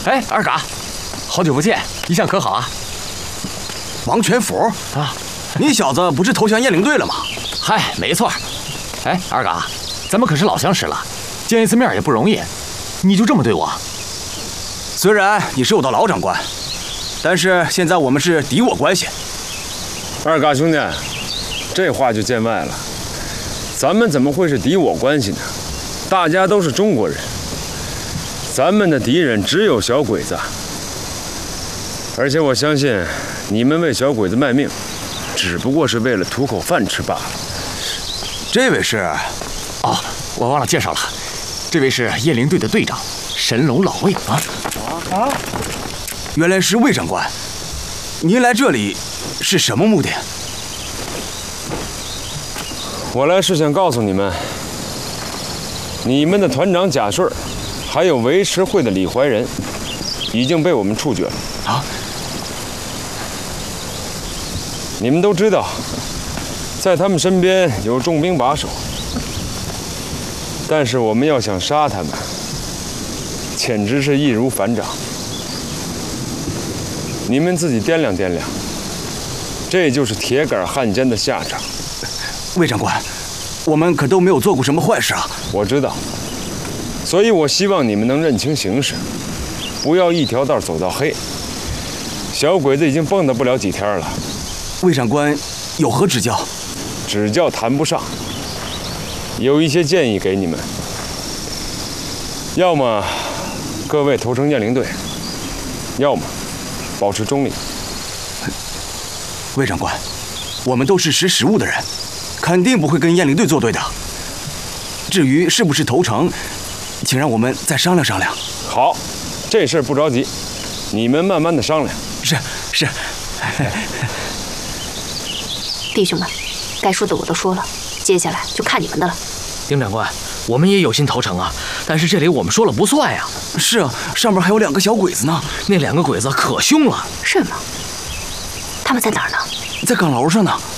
哎，二嘎，好久不见，一向可好啊？ 王全福啊， 你小子不是投降雁翎队了吗？ 嗨，没错。哎，二嘎，咱们可是老相识了，见一次面也不容易，你就这么对我？ 虽然你是我的老长官，但是现在我们是敌我关系。 二嘎兄弟，这话就见外了。咱们怎么会是敌我关系呢？大家都是中国人，咱们的敌人只有小鬼子。而且我相信，你们为小鬼子卖命，只不过是为了图口饭吃罢了。 这位是…… 哦，我忘了介绍了，这位是雁翎队的队长神龙老魏啊！ 原来是魏长官，您来这里是什么目的？ 我来是想告诉你们，你们的团长贾顺，还有维持会的李怀仁，已经被我们处决了。 啊！ 你们都知道，在他们身边有重兵把守，但是我们要想杀他们，简直是易如反掌。你们自己掂量掂量，这就是铁杆汉奸的下场。 魏长官，我们可都没有做过什么坏事啊！ 我知道，所以我希望你们能认清形势，不要一条道走到黑。小鬼子已经蹦跶不了几天了。 魏长官有何指教？ 指教谈不上，有一些建议给你们。要么各位投诚雁翎队，要么保持中立。 魏长官，我们都是识时务的人，肯定不会跟雁翎队作对的。至于是不是投诚，请让我们再商量商量。 好，这事儿不着急，你们慢慢的商量。 是。 弟兄们，该说的我都说了，接下来就看你们的了。 丁长官，我们也有心投诚啊，但是这里我们说了不算呀。 是啊，上面还有2个小鬼子呢。 那2个鬼子可凶了。 是吗？他们在哪儿呢？ 在岗楼上呢。